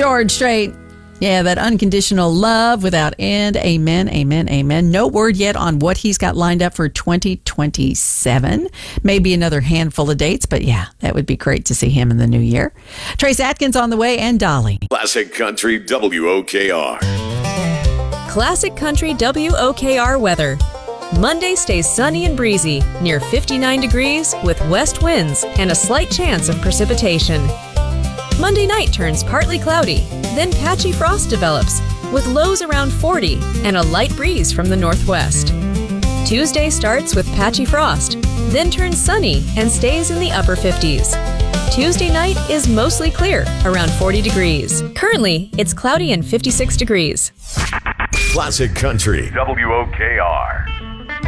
George Strait. Yeah, that unconditional love without end. Amen, amen, amen. No word yet on what he's got lined up for 2027. Maybe another handful of dates, but yeah, that would be great to see him in the new year. Trace Atkins on the way, and Dolly. Classic Country WOKR. Classic Country WOKR weather. Monday stays sunny and breezy, near 59 degrees with west winds and a slight chance of precipitation. Monday night turns partly cloudy, then patchy frost develops, with lows around 40 and a light breeze from the northwest. Tuesday starts with patchy frost, then turns sunny and stays in the upper 50s. Tuesday night is mostly clear, around 40 degrees. Currently, it's cloudy and 56 degrees. Classic Country WOKR.